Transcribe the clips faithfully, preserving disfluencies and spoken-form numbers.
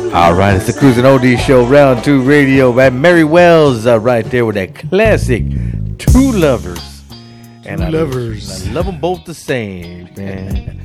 All right, it's the Cruising Oldies Show, Round Two Radio. Man, Mary Wells uh, right there with that classic Two Lovers. And Two I, Lovers. I love them both the same, man.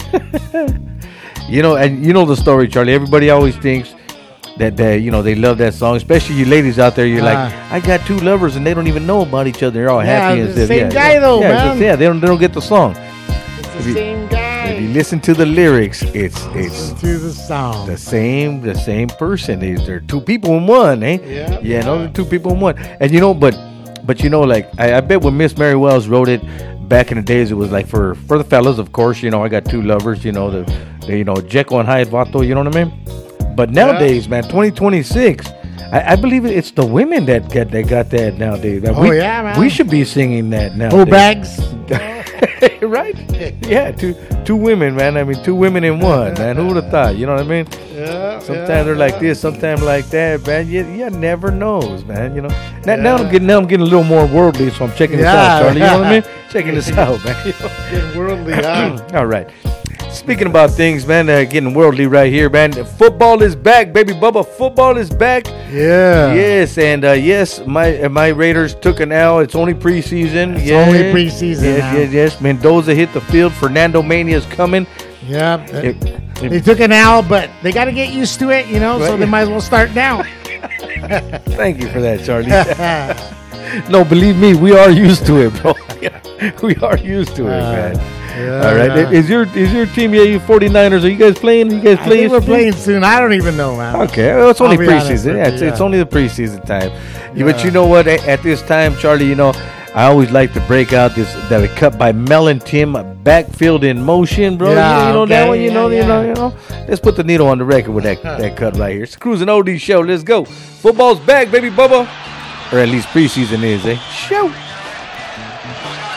You know, and you know the story, Charlie. Everybody always thinks that, that you know, they love that song, especially you ladies out there. You're uh, like, I got two lovers, and they don't even know about each other. They're all yeah, happy and the stuff. Same yeah, guy yeah, though, yeah, man. Just, yeah, they don't they don't get the song. It's the If you- same guy. If you listen to the lyrics, it's it's to the song. the same the same person. These They're two people in one, eh? Yeah. Yeah, no, they're two people in one. And you know, but but you know, like I, I bet when Miss Mary Wells wrote it back in the days, it was like for for the fellas, of course. You know, I got two lovers. You know, the, the you know Jekyll and Hyde Vato. You know what I mean? But nowadays, yeah. man, twenty twenty-six. I, I believe it's the women that get that got that nowadays. Oh we, yeah, man. We should be singing that now. Oh, bags. Right? Yeah, two two women, man. I mean, two women in one, man. Who would have thought? You know what I mean? Yeah. Sometimes yeah, they're like yeah. this, sometimes like that, man. You, you never knows, man. You know. Now, Yeah. now I'm getting now I'm getting a little more worldly, so I'm checking this Yeah, out, Charlie. You know what I yeah. mean? Checking this out, man. You know? Getting worldly, huh? All right. Speaking about things, man, uh, getting worldly right here, man. Football is back, baby Bubba. Football is back. Yeah. Yes, and uh, yes, my uh, my Raiders took an L. It's only preseason. It's yes. only preseason Yes, now. yes, yes. Mendoza hit the field. Fernando Mania is coming. Yeah. It- it- They took an L, but they got to get used to it, you know, so Right. they might as well start now. Thank you for that, Charlie. No, believe me, we are used to it, bro. We are used to it, Uh, man. Yeah, All right. yeah. Is your is your team, yeah, you 49ers, are you guys playing? You guys I playing? think we're playing soon. I don't even know, man. Okay, well, it's only I'll be honest preseason. with Yeah, you, it's, it's yeah. only the preseason time. You- But Yeah. you know what? At, at this time, Charlie, you know, I always like to break out this that we cut by Mel and Tim, Backfield in Motion, bro. Yeah, you, you know that okay, one. You yeah, know, you yeah. know, you know. Let's put the needle on the record with that that cut right here. It's Cruising Oldies Show. Let's go. Football's back, baby Bubba, or at least preseason is, eh? Show.